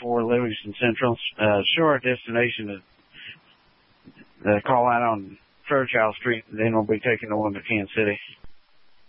4 Livingston Central. Sure, destination is call out on Fairchild Street, then we'll be taking the one to Kansas City.